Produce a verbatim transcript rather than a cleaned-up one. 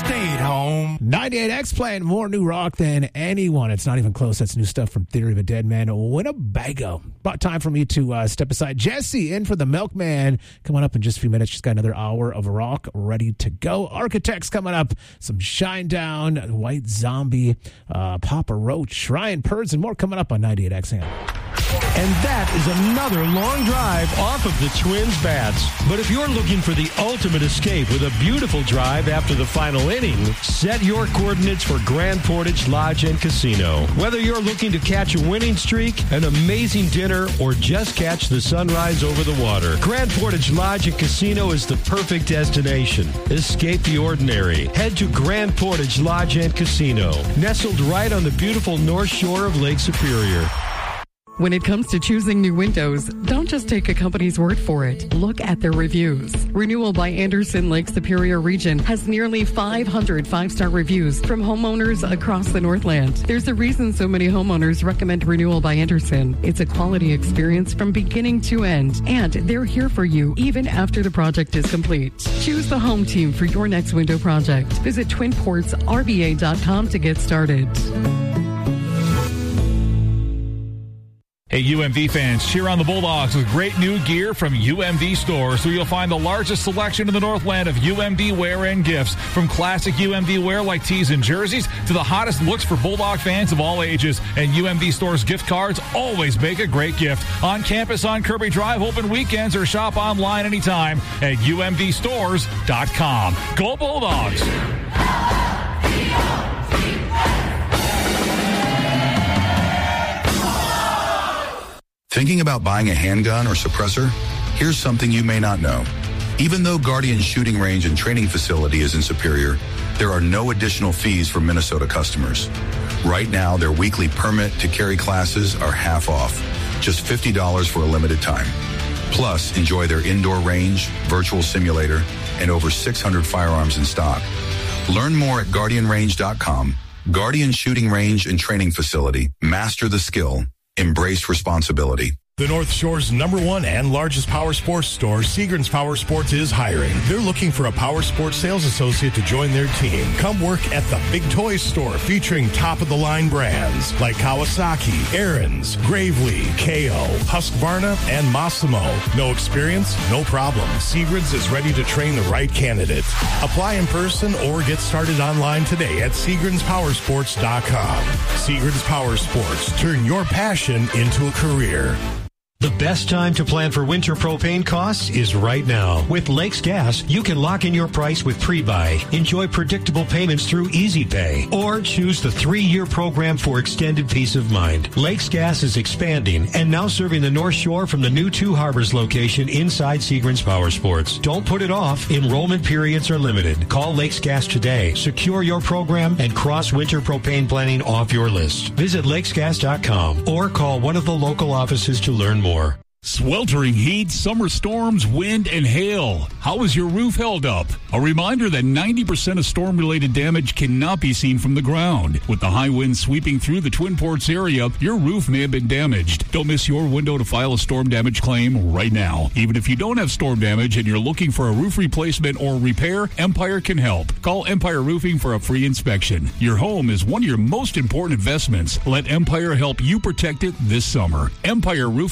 stayed home. ninety-eight X playing more new rock than anyone. It's not even close. That's new stuff from Theory of a Dead Man, Winnebago. About time for me to uh, step aside. Jesse in for the Milkman. Coming up in just a few minutes. She's got another hour of rock ready to go. Architects coming up. Some Shinedown, White Zombie, uh, Papa Roach, Ryan Purds, and more coming up on ninety-eight X M. And that is another long drive off of the Twins' bats. But if you're looking for the ultimate escape with a beautiful drive after the final inning, set your coordinates for Grand Portage Lodge and Casino. Whether you're looking to catch a winning streak, an amazing dinner, or just catch the sunrise over the water, Grand Portage Lodge and Casino is the perfect destination. Escape the ordinary. Head to Grand Portage Lodge and Casino, nestled right on the beautiful north shore of Lake Superior. When it comes to choosing new windows, don't just take a company's word for it. Look at their reviews. Renewal by Andersen Lake Superior region has nearly five hundred five-star reviews from homeowners across the Northland. There's a reason so many homeowners recommend Renewal by Andersen. It's a quality experience from beginning to end, and they're here for you even after the project is complete. Choose the home team for your next window project. Visit twin ports r b a dot com to get started. Hey, U M V fans, cheer on the Bulldogs with great new gear from U M V stores, where you'll find the largest selection in the Northland of U M V wear and gifts. From classic U M V wear like tees and jerseys to the hottest looks for Bulldog fans of all ages. And U M V stores gift cards always make a great gift. On campus on Kirby Drive, open weekends, or shop online anytime at U M V stores dot com. Go Bulldogs! Thinking about buying a handgun or suppressor? Here's something you may not know. Even though Guardian Shooting Range and Training Facility is in Superior, there are no additional fees for Minnesota customers. Right now, their weekly permit to carry classes are half off, just fifty dollars for a limited time. Plus, enjoy their indoor range, virtual simulator, and over six hundred firearms in stock. Learn more at guardian range dot com. Guardian Shooting Range and Training Facility. Master the skill. Embrace responsibility. The North Shore's number one and largest power sports store, Seagram's Power Sports, is hiring. They're looking for a power sports sales associate to join their team. Come work at the Big Toys store, featuring top-of-the-line brands like Kawasaki, Aaron's, Gravely, K O, Husqvarna, and Massimo. No experience? No problem. Seagram's is ready to train the right candidate. Apply in person or get started online today at Seagrams Power Sports dot com. Seagram's Power Sports. Turn your passion into a career. The best time to plan for winter propane costs is right now. With Lakes Gas, you can lock in your price with pre-buy, enjoy predictable payments through Easy Pay, or choose the three-year program for extended peace of mind. Lakes Gas is expanding and now serving the North Shore from the new Two Harbors location inside Seagram's Power Sports. Don't put it off. Enrollment periods are limited. Call Lakes Gas today. Secure your program and cross winter propane planning off your list. Visit lakes gas dot com or call one of the local offices to learn more. More. Sweltering heat, summer storms, wind, and hail. How is your roof held up? A reminder that ninety percent of storm-related damage cannot be seen from the ground. With the high winds sweeping through the Twin Ports area, your roof may have been damaged. Don't miss your window to file a storm damage claim right now. Even if you don't have storm damage and you're looking for a roof replacement or repair, Empire can help. Call Empire Roofing for a free inspection. Your home is one of your most important investments. Let Empire help you protect it this summer. Empire Roofing.